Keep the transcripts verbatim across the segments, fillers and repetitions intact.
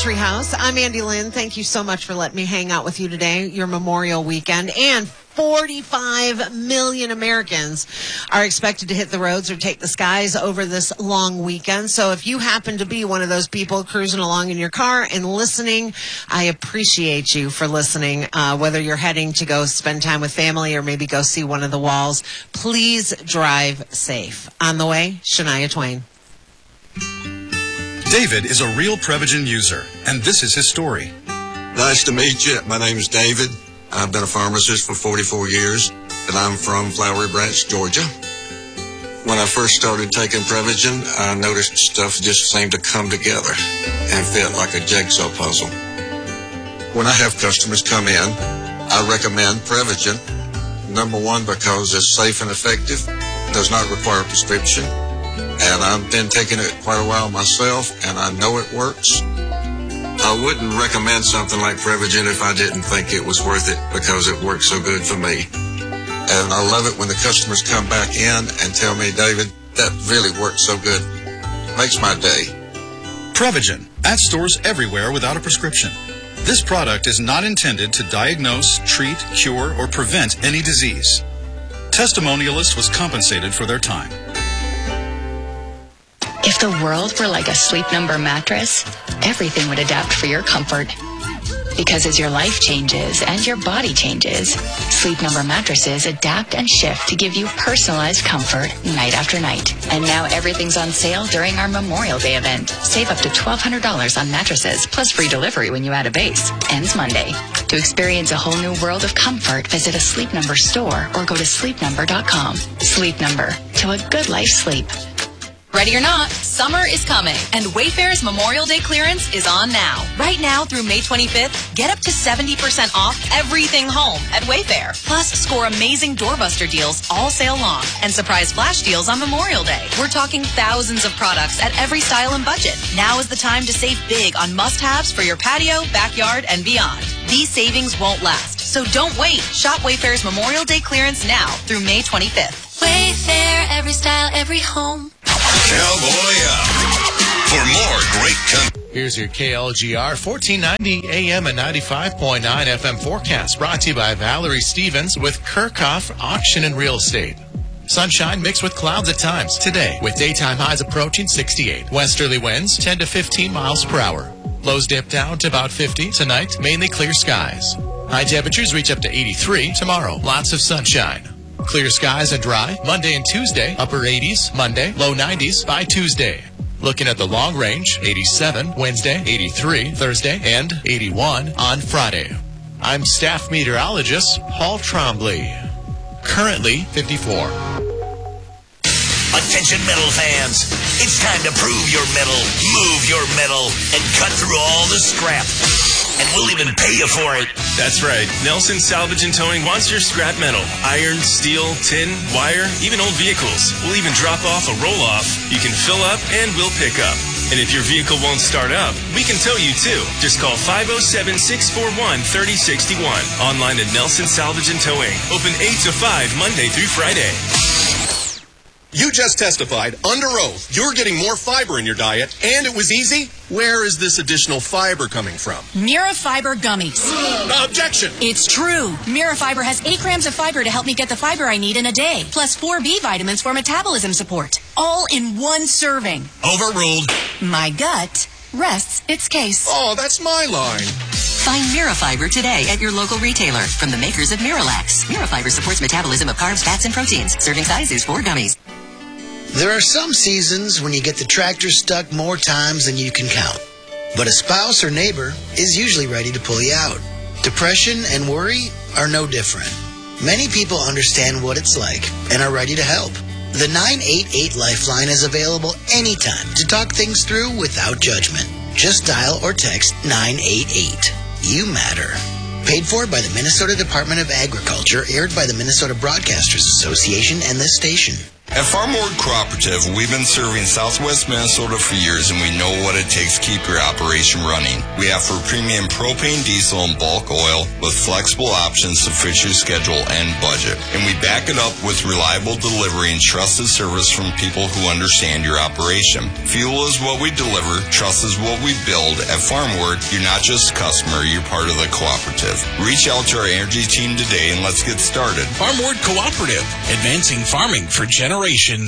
Treehouse. I'm Andy Lynn. Thank you so much for letting me hang out with you today, your Memorial weekend. And forty-five million Americans are expected to hit the roads or take the skies over this long weekend. So if you happen to be one of those people cruising along in your car and listening, I appreciate you for listening. Uh, whether you're heading to go spend time with family or maybe go see one of the walls, please drive safe. On the way, Shania Twain. David is a real Prevagen user, and this is his story. Nice to meet you. My name is David. I've been a pharmacist for forty-four years, and I'm from Flowery Branch, Georgia. When I first started taking Prevagen, I noticed stuff just seemed to come together and fit like a jigsaw puzzle. When I have customers come in, I recommend Prevagen. Number one, because it's safe and effective, does not require a prescription, and I've been taking it quite a while myself, and I know it works. I wouldn't recommend something like Prevagen if I didn't think it was worth it because it works so good for me. And I love it when the customers come back in and tell me, David, that really worked so good. Makes my day. Prevagen, at stores everywhere without a prescription. This product is not intended to diagnose, treat, cure, or prevent any disease. Testimonialist was compensated for their time. If the world were like a Sleep Number mattress, everything would adapt for your comfort. Because as your life changes and your body changes, Sleep Number mattresses adapt and shift to give you personalized comfort night after night. And now everything's on sale during our Memorial Day event. Save up to twelve hundred dollars on mattresses, plus free delivery when you add a base. Ends Monday. To experience a whole new world of comfort, visit a Sleep Number store or go to sleep number dot com. Sleep Number. To a good life sleep. Ready or not, summer is coming, and Wayfair's Memorial Day clearance is on now. Right now through May twenty-fifth, get up to seventy percent off everything home at Wayfair. Plus, score amazing doorbuster deals all sale long and surprise flash deals on Memorial Day. We're talking thousands of products at every style and budget. Now is the time to save big on must-haves for your patio, backyard, and beyond. These savings won't last, so don't wait. Shop Wayfair's Memorial Day clearance now through May twenty-fifth. Wayfair, every style, every home. Cowboy up for more great country. Here's your K L G R fourteen ninety A M and ninety-five point nine F M forecast, brought to you by Valerie Stevens with Kirchhoff Auction and Real Estate. Sunshine mixed with clouds at times today, with daytime highs approaching sixty-eight. Westerly winds ten to fifteen miles per hour. Lows dip down to about fifty tonight, mainly clear skies. High temperatures reach up to eighty-three tomorrow. Lots of sunshine. Clear skies and dry Monday and Tuesday, upper eighties Monday, low nineties by Tuesday. Looking at the long range, eighty-seven Wednesday, eighty-three Thursday, and eighty-one on Friday. I'm staff meteorologist Paul Trombley. Currently fifty-four. Attention metal fans, it's time to prove your metal, move your metal, and cut through all the scrap. And we'll even pay you for it. That's right. Nelson Salvage and Towing wants your scrap metal. Iron, steel, tin, wire, even old vehicles. We'll even drop off a roll-off. You can fill up and we'll pick up. And if your vehicle won't start up, we can tow you too. Just call five oh seven, six four one, three oh six one. Online at Nelson Salvage and Towing. Open eight to five Monday through Friday. You just testified under oath you're getting more fiber in your diet, and it was easy. Where is this additional fiber coming from? Mirafiber gummies. Objection! It's true. Mirafiber has eight grams of fiber to help me get the fiber I need in a day, plus four B vitamins for metabolism support, all in one serving. Overruled. My gut rests its case. Oh, that's my line. Find Mirafiber today at your local retailer from the makers of Miralax. Mirafiber supports metabolism of carbs, fats, and proteins. Serving size is four gummies. There are some seasons when you get the tractor stuck more times than you can count. But a spouse or neighbor is usually ready to pull you out. Depression and worry are no different. Many people understand what it's like and are ready to help. The nine eight eight Lifeline is available anytime to talk things through without judgment. Just dial or text nine eight eight. You matter. Paid for by the Minnesota Department of Agriculture, aired by the Minnesota Broadcasters Association and this station. At Farmwood Cooperative, we've been serving Southwest Minnesota for years, and we know what it takes to keep your operation running. We offer premium propane, diesel, and bulk oil with flexible options to fit your schedule and budget. And we back it up with reliable delivery and trusted service from people who understand your operation. Fuel is what we deliver. Trust is what we build. At Farmwood, you're not just a customer, you're part of the cooperative. Reach out to our energy team today and let's get started. Farmwood Cooperative, advancing farming for generations.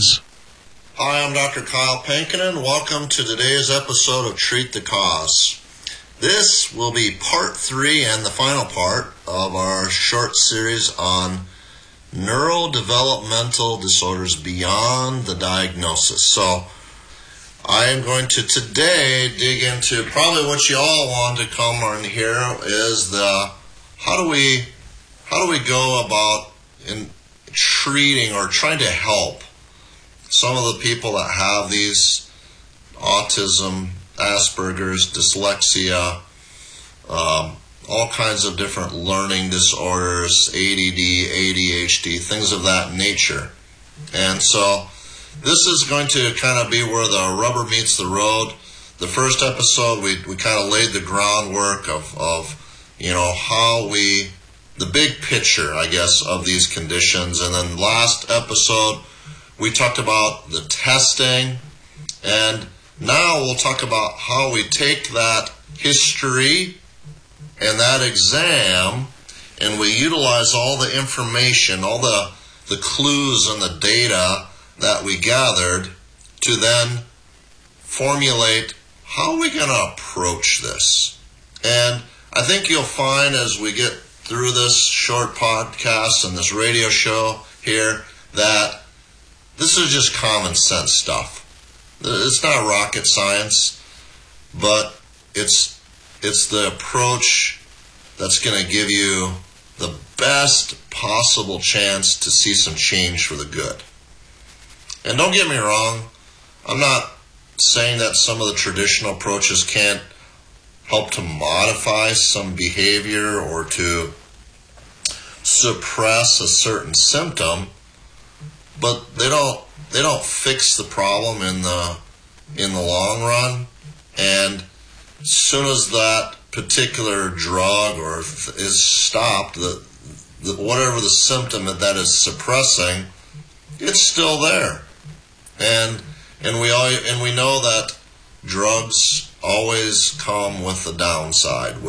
Hi, I'm Doctor Kyle Pankinen. Welcome to today's episode of Treat the Cause. This will be part three and the final part of our short series on neurodevelopmental disorders beyond the diagnosis. So I am going to today dig into probably what you all want to come on here is the how do we how do we go about in treating or trying to help some of the people that have these autism, Asperger's, dyslexia, um, all kinds of different learning disorders, A D D, A D H D, things of that nature. And so this is going to kind of be where the rubber meets the road. The first episode, we, we kind of laid the groundwork of, of, you know, how we, the big picture, I guess, of these conditions. And then last episode, we talked about the testing. And now we'll talk about how we take that history and that exam and we utilize all the information, all the, the clues and the data that we gathered to then formulate how are we going to approach this. And I think you'll find as we get through this short podcast and this radio show here that this is just common sense stuff. It's not rocket science, but it's it's the approach that's going to give you the best possible chance to see some change for the good. And don't get me wrong, I'm not saying that some of the traditional approaches can't help to modify some behavior or to suppress a certain symptom, but they don't they don't fix the problem in the in the long run. And as soon as that particular drug or is stopped, the, the whatever the symptom that is suppressing, it's still there. And and we all and we know that drugs always come with the downside.